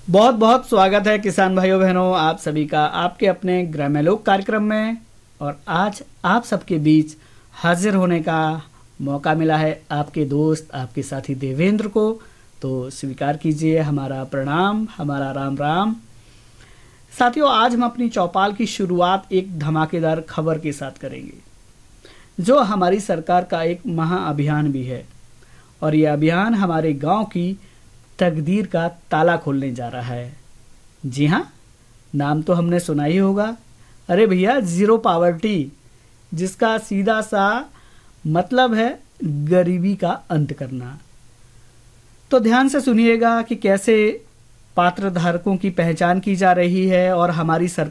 बहुत बहुत स्वागत है किसान भाइयों बहनों आप सभी का आपके अपने ग्राम्यलोक कार्यक्रम में। और आज आप सबके बीच हाजिर होने का मौका मिला है आपके दोस्त आपके साथी देवेंद्र को। तो स्वीकार कीजिए हमारा प्रणाम, हमारा राम राम। साथियों, आज हम अपनी चौपाल की शुरुआत एक धमाकेदार खबर के साथ करेंगे, जो हमारी सरकार का एक महाअभियान भी है। और ये अभियान हमारे गांव की तकदीर का ताला खोलने जा रहा है। जी हाँ, नाम तो हमने सुना ही होगा। अरे भैया, जीरो पावर्टी, जिसका सीधा सा मतलब है गरीबी का अंत करना। तो ध्यान से सुनिएगा कि कैसे पात्र धारकों की पहचान की जा रही है और हमारी सरकार